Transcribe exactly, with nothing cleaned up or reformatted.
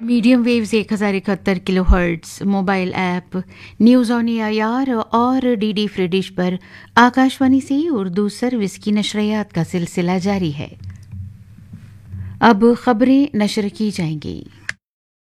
Medium waves एक हज़ार इकहत्तर kilo hertz, mobile app news on AIR और डीडी फ्री डिश पर आकाशवाणी से उर्दू सर्विस की नशरियात का सिलसिला जारी है। अब खबरें नशर की जाएंगी।